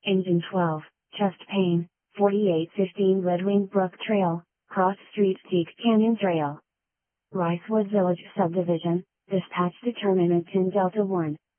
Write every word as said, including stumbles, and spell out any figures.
Engine twelve, Chest Pain, forty-eight fifteen Red Wing Brook Trail, Cross Street Teak Canyon Trail. Ricewood Village Subdivision, Dispatch Determinant Pin Delta one.